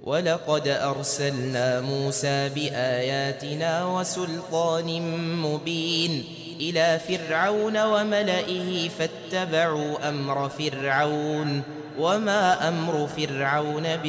ولقد أرسلنا موسى بآياتنا وسلطان مبين إلى فرعون وملئه فاتبعوا أمر فرعون وما أمر فرعون